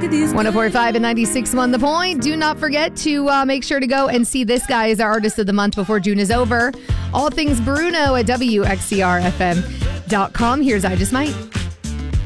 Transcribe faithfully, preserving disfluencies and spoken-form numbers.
one oh four point five and ninety-six point one The Point. Do not forget to uh, make sure to go and see this guy as our Artist of the Month before June is over. All things Bruno at W X C R F M dot com. Here's I Just Might.